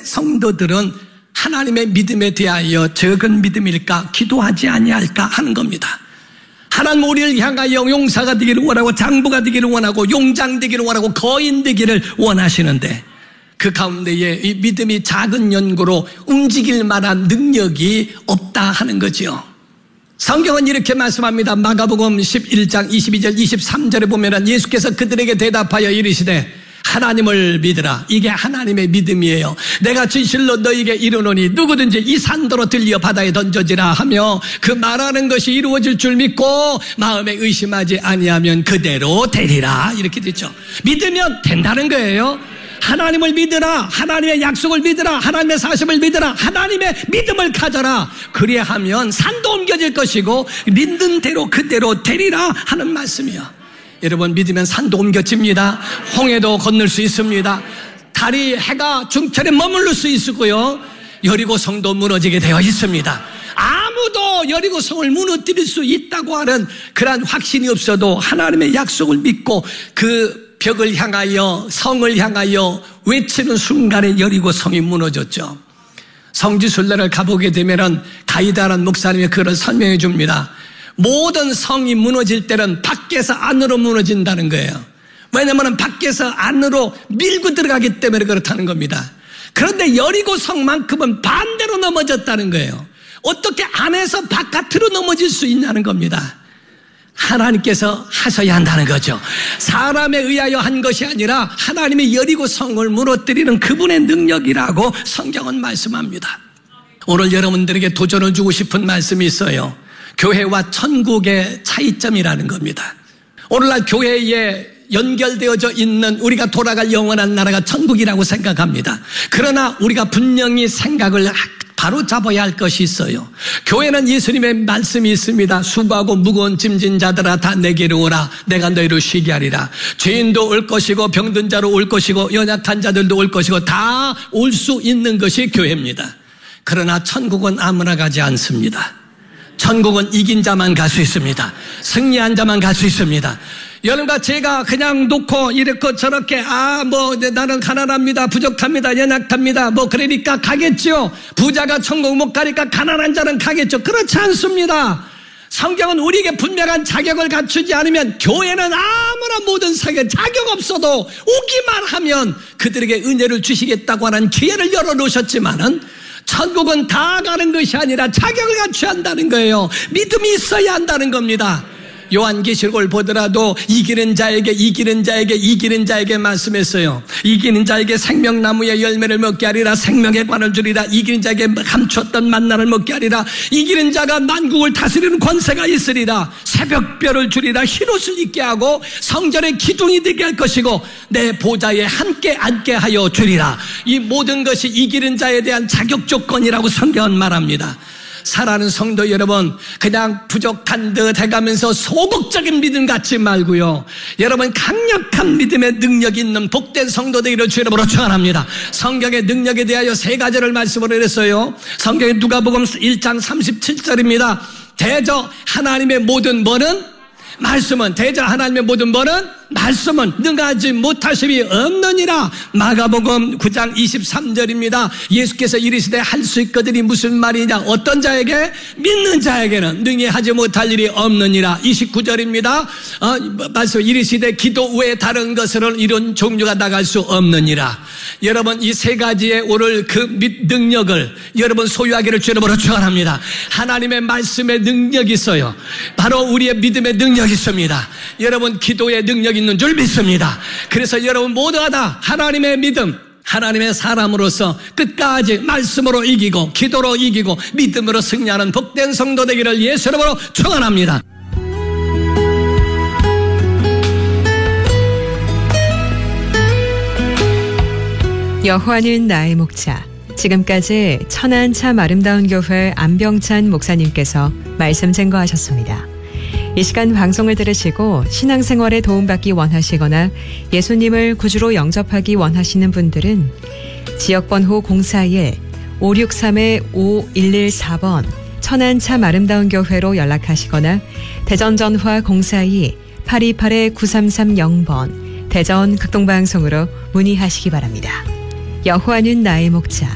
성도들은 하나님의 믿음에 대하여 적은 믿음일까 기도하지 아니할까 하는 겁니다. 하나님 우리를 향하여 용사가 되기를 원하고 장부가 되기를 원하고 용장 되기를 원하고 거인 되기를 원하시는데 그 가운데에 이 믿음이 작은 연고로 움직일 만한 능력이 없다 하는 거죠. 성경은 이렇게 말씀합니다. 마가복음 11장 22절 23절에 보면 예수께서 그들에게 대답하여 이르시되 하나님을 믿으라. 이게 하나님의 믿음이에요. 내가 진실로 너에게 이르노니 누구든지 이 산도로 들려 바다에 던져지라 하며 그 말하는 것이 이루어질 줄 믿고 마음에 의심하지 아니하면 그대로 되리라. 이렇게 됐죠. 믿으면 된다는 거예요. 하나님을 믿으라. 하나님의 약속을 믿으라. 하나님의 사심을 믿으라. 하나님의 믿음을 가져라. 그리하면 산도 옮겨질 것이고 믿는 대로 그대로 되리라 하는 말씀이요. 여러분 믿으면 산도 옮겨집니다. 홍해도 건널 수 있습니다. 달이 해가 중천에 머무를 수 있고요. 여리고성도 무너지게 되어 있습니다. 아무도 여리고성을 무너뜨릴 수 있다고 하는 그러한 확신이 없어도 하나님의 약속을 믿고 그 벽을 향하여 성을 향하여 외치는 순간에 여리고성이 무너졌죠. 성지순례를 가보게 되면 가이다라는 목사님이 그걸 설명해 줍니다. 모든 성이 무너질 때는 밖에서 안으로 무너진다는 거예요. 왜냐하면 밖에서 안으로 밀고 들어가기 때문에 그렇다는 겁니다. 그런데 여리고성만큼은 반대로 넘어졌다는 거예요. 어떻게 안에서 바깥으로 넘어질 수 있냐는 겁니다. 하나님께서 하셔야 한다는 거죠. 사람에 의하여 한 것이 아니라 하나님의 여리고성을 무너뜨리는 그분의 능력이라고 성경은 말씀합니다. 오늘 여러분들에게 도전을 주고 싶은 말씀이 있어요. 교회와 천국의 차이점이라는 겁니다. 오늘날 교회에 연결되어져 있는 우리가 돌아갈 영원한 나라가 천국이라고 생각합니다. 그러나 우리가 분명히 생각을 바로 잡아야 할 것이 있어요. 교회는 예수님의 말씀이 있습니다. 수고하고 무거운 짐진 자들아 다 내게로 오라. 내가 너희를 쉬게 하리라. 죄인도 올 것이고 병든 자로 올 것이고 연약한 자들도 올 것이고 다 올 수 있는 것이 교회입니다. 그러나 천국은 아무나 가지 않습니다. 천국은 이긴 자만 갈 수 있습니다. 승리한 자만 갈 수 있습니다. 여러분과 제가 그냥 놓고 이렇게 저렇게 나는 가난합니다. 부족합니다. 연약합니다. 그러니까 가겠죠. 부자가 천국 못 가니까 가난한 자는 가겠죠. 그렇지 않습니다. 성경은 우리에게 분명한 자격을 갖추지 않으면 교회는 아무나 모든 자격 없어도 오기만 하면 그들에게 은혜를 주시겠다고 하는 기회를 열어놓으셨지만은 천국은 다 가는 것이 아니라 자격을 갖춰야 한다는 거예요. 믿음이 있어야 한다는 겁니다. 요한계시록을 보더라도 이기는 자에게 말씀했어요. 이기는 자에게 생명나무의 열매를 먹게 하리라. 생명의 관을 주리라. 이기는 자에게 감추었던 만나를 먹게 하리라. 이기는 자가 만국을 다스리는 권세가 있으리라. 새벽별을 주리라. 흰옷을 입게 하고 성전의 기둥이 되게 할 것이고 내 보좌에 함께 앉게 하여 주리라. 이 모든 것이 이기는 자에 대한 자격 조건이라고 성경은 말합니다. 사랑하는 성도 여러분, 그냥 부족한 듯 해가면서 소극적인 믿음 갖지 말고요. 여러분 강력한 믿음의 능력이 있는 복된 성도 되기를 주의 이름으로 축원합니다. 성경의 능력에 대하여 세 가지를 말씀을 했어요. 성경의 누가복음 1장 37절입니다. 대저 하나님의 모든 뭐는 말씀은 대저 하나님의 모든 뭐는 말씀은 능하지 못하심이 없느니라. 마가복음 9장 23절입니다. 예수께서 이르시되 할 수 있거든이 무슨 말이냐. 어떤 자에게? 믿는 자에게는 능히 하지 못할 일이 없느니라. 29절입니다. 말씀 이르시되 기도 외에 다른 것으로는 이런 종류가 나갈 수 없느니라. 여러분 이 세 가지의 오늘 그 능력을 여러분 소유하기를 주의 이름으로 축원합니다. 하나님의 말씀의 능력이 있어요. 바로 우리의 믿음의 능력이 있습니다. 여러분 기도의 능력이 있는 줄 믿습니다. 그래서 여러분 모두가 다 하나님의 믿음, 하나님의 사람으로서 끝까지 말씀으로 이기고 기도로 이기고 믿음으로 승리하는 복된 성도 되기를 예수 이름으로 축원합니다. 여호와는 나의 목자. 지금까지 천안 참 아름다운 교회 안병찬 목사님께서 말씀 증거하셨습니다. 이 시간 방송을 들으시고 신앙생활에 도움받기 원하시거나 예수님을 구주로 영접하기 원하시는 분들은 지역번호 041-563-5114번 천안 참 아름다운 교회로 연락하시거나 대전 전화 042-828-9330번 대전 극동방송으로 문의하시기 바랍니다. 여호와는 나의 목자.